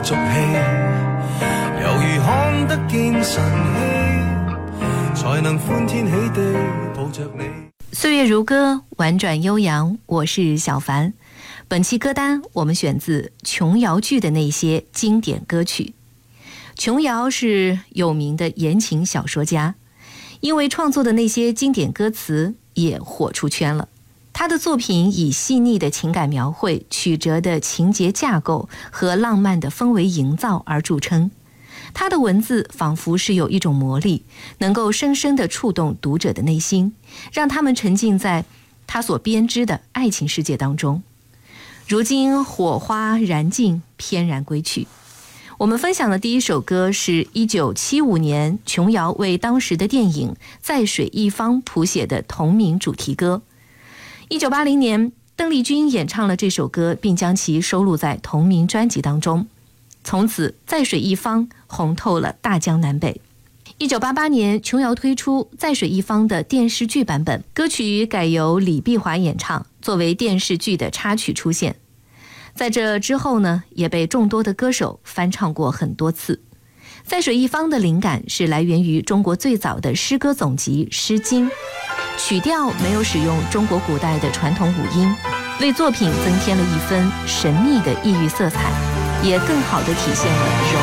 俗氣，猶如看得見晨曦，才能歡天喜地抱着你。 歲月如歌，婉轉悠揚，我是小凡。本期歌單我們選自瓊瑤劇的那些經典歌曲。瓊瑤是有名的言情小說家，因為創作的那些經典歌詞也火出圈了。他的作品以細膩的情感描繪、曲折的情節架構和浪漫的氛圍營造而著稱。他的文字仿佛是有一種魔力，能夠深深地觸動讀者的內心，讓他們沉浸在他所編織的愛情世界當中。如今火花燃盡，翩然歸去。我們分享的第一首歌是1975年瓊瑤為當時的電影《在水一方》譜寫的同名主題歌。1980年，鄧麗君演唱了這首歌，並將其收錄在同名專輯當中。從此，《在水一方》紅透了大江南北。1988年，瓊瑤推出《在水一方》的電視劇版本，歌曲改由李碧華演唱，作為電視劇的插曲出現。在這之後呢，也被眾多的歌手翻唱過很多次。在水一方的靈感是來源於中國最早的詩歌總集《詩經》，曲調沒有使用中國古代的傳統五音，為作品增添了一分神秘的異域色彩，也更好地體現了柔